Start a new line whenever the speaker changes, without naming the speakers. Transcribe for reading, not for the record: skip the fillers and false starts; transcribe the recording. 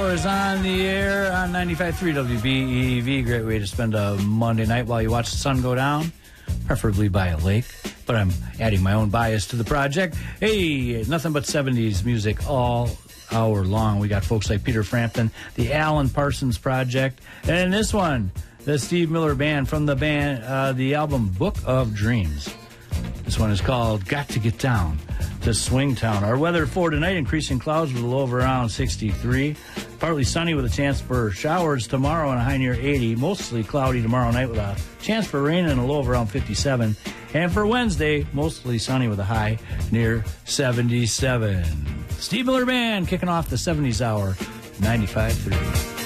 Hours on the air on 95.3 WBEV. Great way to spend a Monday night while you watch the sun go down, preferably by a lake. But I'm adding my own bias to the project. Hey, nothing but 70s music all hour long. We got folks like Peter Frampton, the Alan Parsons Project, and this one, the Steve Miller Band from the album Book of Dreams. This one is called Got to Get Down to Swingtown. Our weather for tonight, increasing clouds with a low of around 63. Partly sunny with a chance for showers tomorrow and a high near 80. Mostly cloudy tomorrow night with a chance for rain and a low of around 57. And for Wednesday, mostly sunny with a high near 77. Steve Miller Band kicking off the 70s hour, 95.3.